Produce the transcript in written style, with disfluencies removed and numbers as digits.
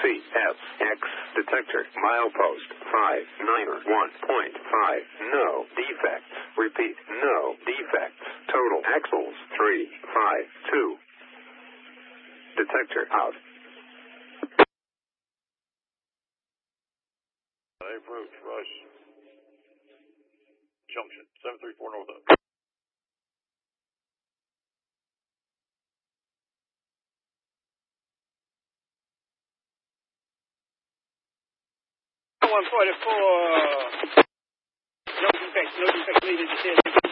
CSX detector. Milepost 591.5. No defects. Repeat, no defects. Total axles 352. Detector out. Approach, Rush. Junction, 734 North Oak. No defects needed to